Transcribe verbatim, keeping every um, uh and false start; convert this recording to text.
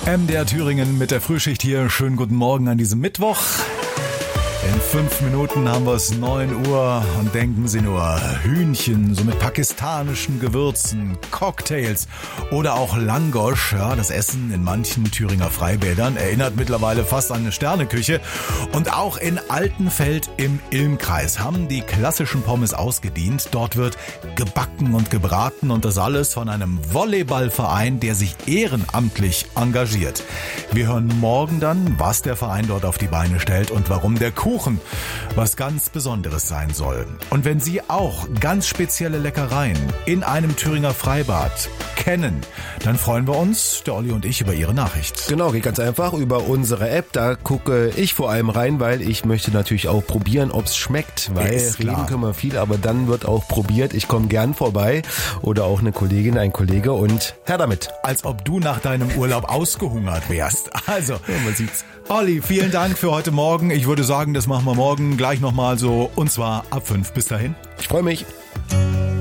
M D R Thüringen mit der Frühschicht hier. Schönen guten Morgen an diesem Mittwoch. In fünf Minuten haben wir es neun Uhr und denken Sie nur, Hühnchen, so mit pakistanischen Gewürzen, Cocktails oder auch Langosch. Ja, das Essen in manchen Thüringer Freibädern erinnert mittlerweile fast an eine Sterneküche. Und auch in Altenfeld im Ilmkreis haben die klassischen Pommes ausgedient. Dort wird gebacken und gebraten und das alles von einem Volleyballverein, der sich ehrenamtlich engagiert. Wir hören morgen dann, was der Verein dort auf die Beine stellt und warum der Kuchen was ganz Besonderes sein soll. Und wenn Sie auch ganz spezielle Leckereien in einem Thüringer Freibad kennen, dann freuen wir uns, der Olli und ich, über Ihre Nachricht. Genau, geht ganz einfach über unsere App. Da gucke ich vor allem rein, weil ich möchte natürlich auch probieren, ob es schmeckt. Weil Ist klar. Reden können wir viel, aber dann wird auch probiert. Ich komme gern vorbei oder auch eine Kollegin, ein Kollege und her damit. Als ob du nach deinem Urlaub ausgehungert wärst. Also, Ja, man sieht's. Olli, vielen Dank für heute Morgen. Ich würde sagen, das machen wir morgen gleich nochmal so, und zwar ab fünf. Bis dahin. Ich freue mich.